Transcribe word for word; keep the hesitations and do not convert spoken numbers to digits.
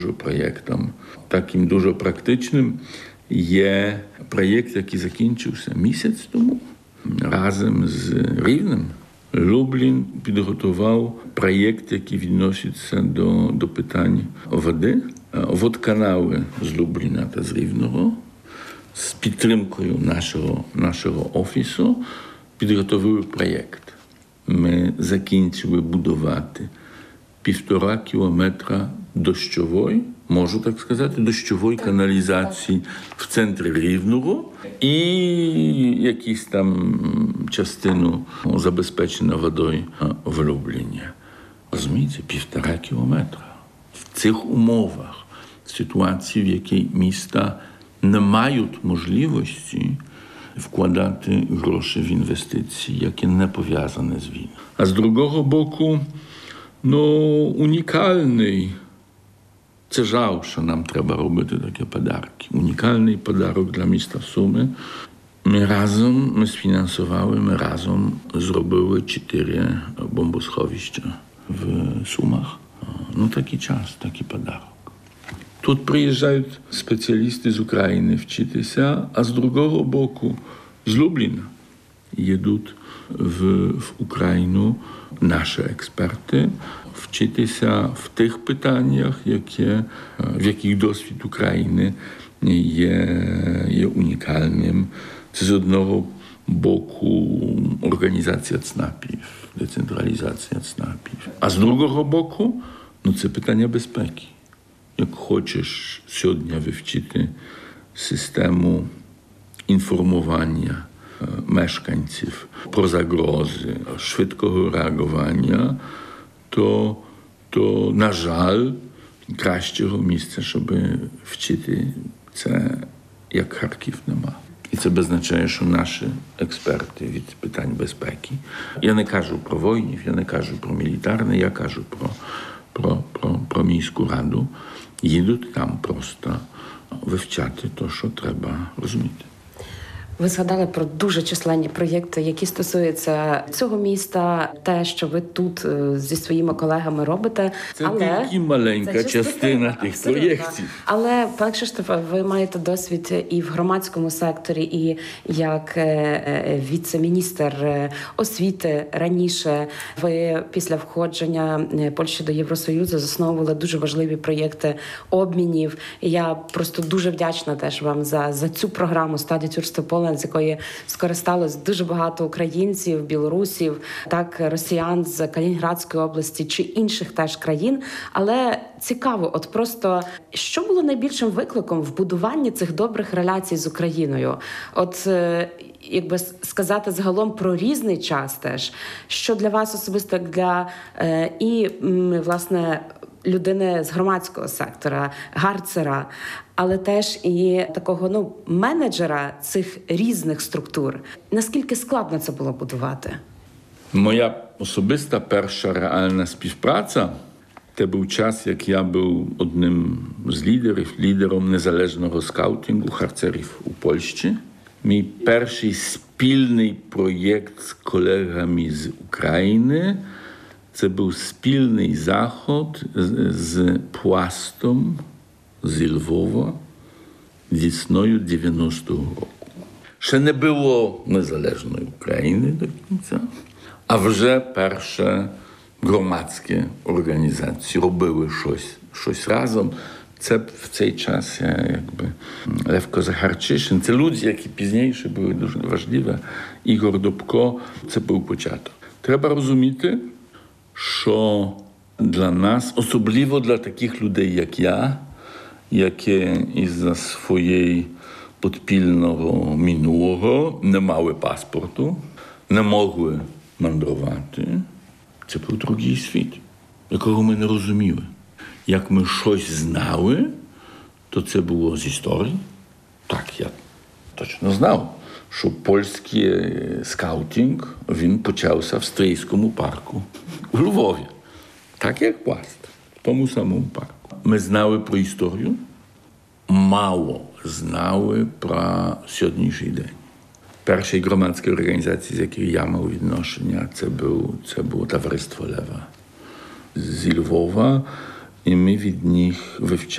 Проєктом таким дуже практичним є проєкт, який закінчився місяць тому. Разом з Рівнем Люблін підготував проєкт, який відноситься до, до питань води. Водоканали з Любліна та з Рівного з підтримкою нашого, нашого офісу підготовили проєкт. Ми закінчили будувати півтора кілометра дощової, можу так сказати, дощової каналізації в центрі Рівного і якісь там частину забезпечення водою в Любліні. Розумієте, півтора кілометра. В цих умовах, в ситуації, в якій міста не мають можливості вкладати гроші в інвестиції, які не пов'язані з війною. А з другого боку, ну, унікальний, це жал, що нам треба робити такі подарки. Унікальний подарок для міста Суми. Ми разом, ми сфінансували, ми разом зробили чотири бомбосховища в Сумах. Ну, такий час, такий подарок. Тут приїжджають спеціалісти з України вчитися, а з другого боку, з Любліна, їдуть в, в Україну наші експерти вчитися в тих питаннях, які, в яких досвід України є, є унікальним. Це з одного боку організація ЦНАПів, децентралізація ЦНАПів. А з другого боку, ну, це питання безпеки. Як хочеш сьогодні вивчити систему інформування мешканців про загрози, швидкого реагування, то, то, на жаль, кращого місця, щоб вчити це, як Харків, нема. І це означає, що наші експерти від питань безпеки, я не кажу про воїнів, я не кажу про мілітарне, я кажу про, про, про, про міську раду, їдуть там просто вивчати те, що треба розуміти. Ви згадали про дуже численні проєкти, які стосуються цього міста, те, що ви тут зі своїми колегами робите. Це але... тільки маленька це частина, частина тих абсолютно. Проєктів. Але, пане Кшиштофе, ви маєте досвід і в громадському секторі, і як віце-міністр освіти раніше. Ви після входження Польщі до Євросоюзу засновували дуже важливі проєкти обмінів. І я просто дуже вдячна теж вам за, за цю програму «Study Tours to Poland», з якої скористалось дуже багато українців, білорусів, так, росіян з Калінінградської області чи інших теж країн. Але цікаво, от просто, що було найбільшим викликом в будуванні цих добрих реляцій з Україною? От, якби сказати загалом про різний час теж, що для вас особисто, для е, і, власне, людини з громадського сектора, гарцера, але теж і такого, ну, менеджера цих різних структур. Наскільки складно це було будувати? Моя особиста перша реальна співпраця – це був час, як я був одним з лідерів, лідером незалежного скаутингу харцерів у Польщі. Мій перший спільний проєкт з колегами з України – це був спільний заход з, з пластом зі Львова весною дев'яностого року. Ще не було незалежної України до кінця, а вже перші громадські організації робили щось, щось разом. Це в цей час, якби, Левко Захарчишин, це люди, які пізніше були дуже важливі. Ігор Добко, це був початок. Треба розуміти, що для нас, особливо для таких людей, як я, які із-за своєї підпільного минулого не мали паспорту, не могли мандрувати, це був другий світ, якого ми не розуміли. Як ми щось знали, то це було з історії. Так, я точно знав, що польський скаутинг, він почався в Стрийському парку у Львові. Так, як пласт, в тому самому парку. Ми знали про історію, мало знали про сьогоднішній день. Перші громадські організації, з якими я мав відношення, це було, це було Товариство Лева зі Львова, і ми від них вивчали.